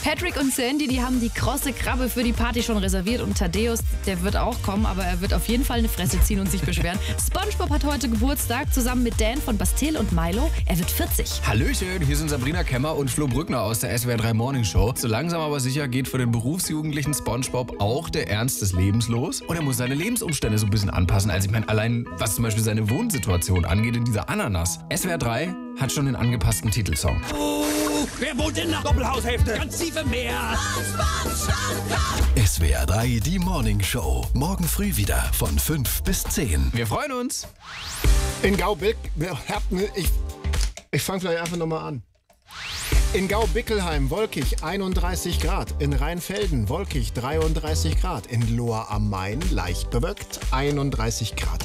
Patrick und Sandy, die haben die krosse Krabbe für die Party schon reserviert und Thaddeus, der wird auch kommen, aber er wird auf jeden Fall eine Fresse ziehen und sich beschweren. SpongeBob hat heute Geburtstag zusammen mit Dan von Bastille und Milo. Er wird 40. Hallöchen, hier sind Sabrina Kemmer und Flo Brückner aus der SWR 3 Morning Show. So langsam aber sicher geht für den berufsjugendlichen SpongeBob auch der Ernst des Lebens los. Und er muss seine Lebensumstände so ein bisschen anpassen. Also ich meine, allein was zum Beispiel seine Wohnsituation angeht in dieser Ananas. SWR 3 hat schon den angepassten Titelsong. Wer wohnt in der Doppelhaushälfte? Ganz tief im Meer. SWR 3, die Morning Show. Morgen früh wieder von 5 bis 10. Wir freuen uns. In ich fange vielleicht einfach nochmal an. In Gau-Bickelheim wolkig 31 Grad, in Rheinfelden wolkig 33 Grad, in Lohr am Main leicht bewölkt 31 Grad.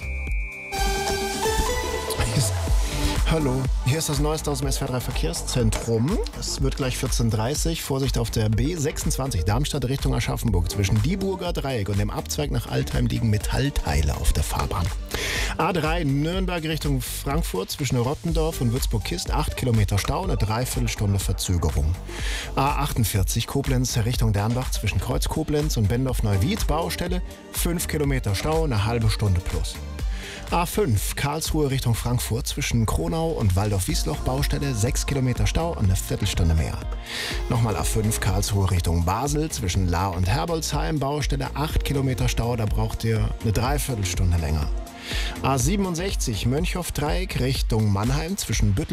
Hallo, hier ist das Neueste aus dem SWR 3 Verkehrszentrum. Es wird gleich 14:30 Uhr. Vorsicht auf der B26 Darmstadt Richtung Aschaffenburg. Zwischen Dieburger Dreieck und dem Abzweig nach Altheim liegen Metallteile auf der Fahrbahn. A3 Nürnberg Richtung Frankfurt zwischen Rottendorf und Würzburg-Kist 8 Kilometer Stau, eine Dreiviertelstunde Verzögerung. A48 Koblenz Richtung Dernbach zwischen Kreuz Koblenz und Bendorf-Neuwied Baustelle 5 Kilometer Stau, eine halbe Stunde plus. A5 Karlsruhe Richtung Frankfurt zwischen Kronau und Waldorf-Wiesloch Baustelle 6 Kilometer Stau und eine Viertelstunde mehr. Nochmal A5 Karlsruhe Richtung Basel zwischen Lahr und Herbolzheim Baustelle 8 Kilometer Stau, da braucht ihr eine Dreiviertelstunde länger. A67 Mönchhoff-Dreieck Richtung Mannheim zwischen Büttel